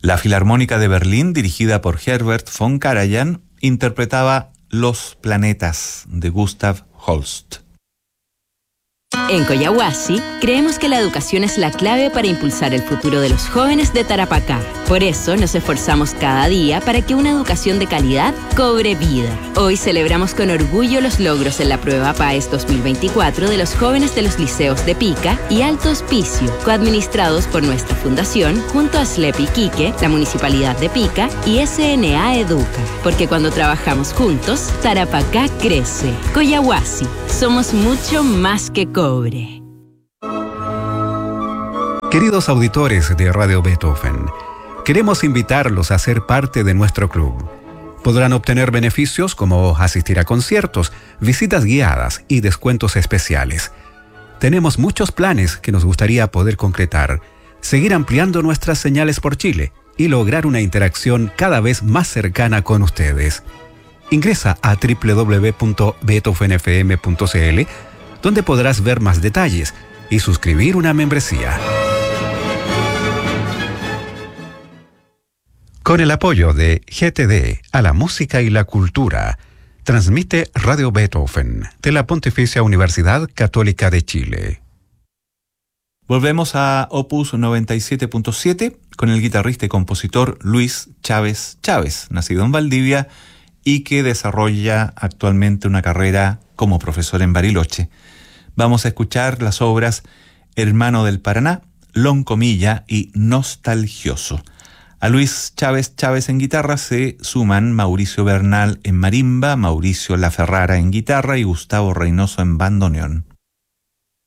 La Filarmónica de Berlín, dirigida por Herbert von Karajan, interpretaba Los Planetas de Gustav Holst. En Coyahuasi, creemos que la educación es la clave para impulsar el futuro de los jóvenes de Tarapacá. Por eso nos esforzamos cada día para que una educación de calidad cobre vida. Hoy celebramos con orgullo los logros en la prueba PAES 2024 de los jóvenes de los liceos de Pica y Alto Hospicio, coadministrados por nuestra fundación junto a SLEP Iquique, la Municipalidad de Pica y SNA Educa. Porque cuando trabajamos juntos, Tarapacá crece. Coyahuasi, somos mucho más que cobre. Queridos auditores de Radio Beethoven, queremos invitarlos a ser parte de nuestro club. Podrán obtener beneficios como asistir a conciertos, visitas guiadas y descuentos especiales. Tenemos muchos planes que nos gustaría poder concretar, seguir ampliando nuestras señales por Chile y lograr una interacción cada vez más cercana con ustedes. Ingresa a www.beethovenfm.cl, donde podrás ver más detalles y suscribir una membresía. Con el apoyo de GTD a la música y la cultura, transmite Radio Beethoven de la Pontificia Universidad Católica de Chile. Volvemos a Opus 97.7 con el guitarrista y compositor Luis Chávez Chávez, nacido en Valdivia y que desarrolla actualmente una carrera como profesor en Bariloche. Vamos a escuchar las obras Hermano del Paraná, Loncomilla y Nostalgioso. A Luis Chávez Chávez en guitarra se suman Mauricio Bernal en marimba, Mauricio Laferrara en guitarra y Gustavo Reynoso en bandoneón.